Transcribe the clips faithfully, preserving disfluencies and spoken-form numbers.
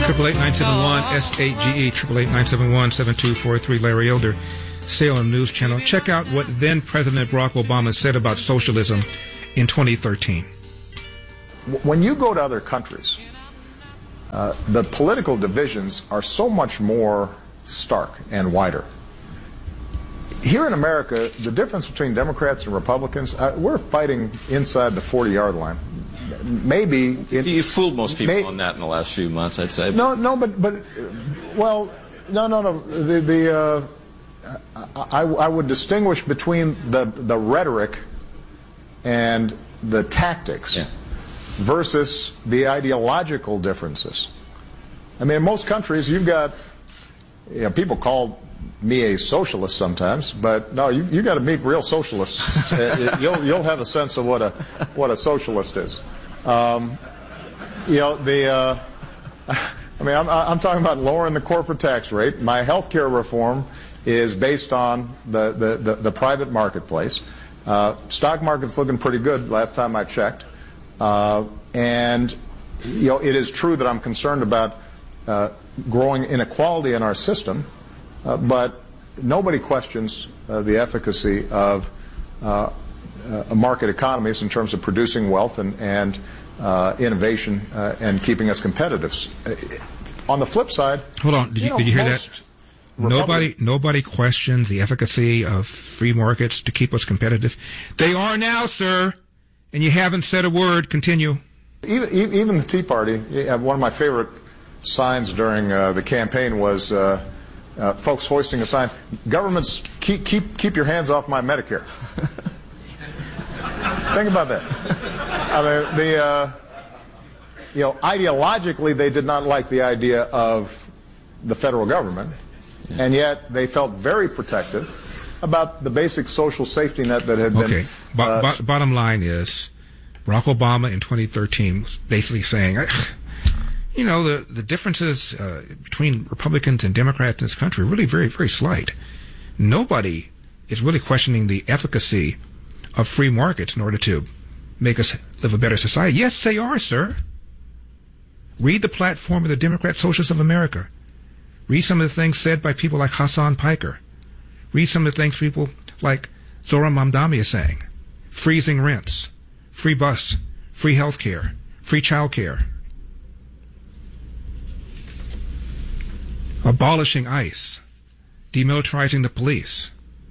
eight eight nine seven one S eight G E, eight eight eight nine seven one seven two four three. Larry Elder, Salem News Channel. Check out what then President Barack Obama said about socialism in twenty thirteen. When you go to other countries, uh, the political divisions are so much more stark and wider. Here in America, the difference between Democrats and Republicans, uh, we're fighting inside the forty-yard line. Maybe it, you fooled most people may, on that in the last few months, I'd say. No, no, but but well, no, no, no. The the uh, I, I would distinguish between the the rhetoric and the tactics yeah. versus the ideological differences. I mean, in most countries, you've got you know, people call me a socialist sometimes, but no, you you got to meet real socialists. you'll you'll have a sense of what a what a socialist is. Um, you know the. Uh, I mean, I'm I'm talking about lowering the corporate tax rate. My health care reform is based on the the the, the private marketplace. Uh, stock market's looking pretty good last time I checked, uh, and you know it is true that I'm concerned about uh, growing inequality in our system. Uh, but nobody questions uh, the efficacy of uh, uh, market economies in terms of producing wealth and, and uh, innovation uh, and keeping us competitive. Uh, on the flip side, hold on, did you, you, know, did you hear that? Nobody, nobody questions the efficacy of free markets to keep us competitive. They are now, sir, and you haven't said a word. Continue. Even, even the Tea Party. One of my favorite signs during uh, the campaign was. Uh, Uh, folks hoisting a sign, governments keep keep keep your hands off my Medicare. Think about that. I mean, the uh, you know ideologically they did not like the idea of the federal government, yeah. and yet they felt very protective about the basic social safety net that had been. Okay. Bo- bo- bottom line is, Barack Obama in twenty thirteen was basically saying. I, You know, the, the differences uh, between Republicans and Democrats in this country are really very, very slight. Nobody is really questioning the efficacy of free markets in order to make us live a better society. Yes, they are, sir. Read the platform of the Democrat Socialists of America. Read some of the things said by people like Hassan Piker. Read some of the things people like Zohran Mamdani is saying. Freezing rents, free bus, free health care, free child care. Abolishing ICE, demilitarizing the police.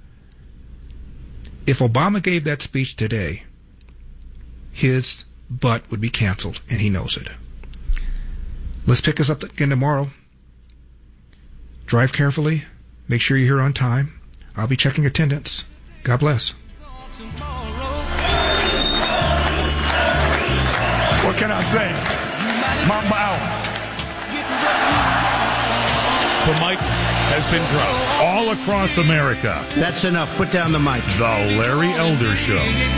If Obama gave that speech today, his butt would be canceled, and he knows it. Let's pick us up again tomorrow. Drive carefully. Make sure you're here on time. I'll be checking attendance. God bless. What can I say? Mamba out. The mic has been dropped all across America. That's enough. Put down the mic. The Larry Elder Show.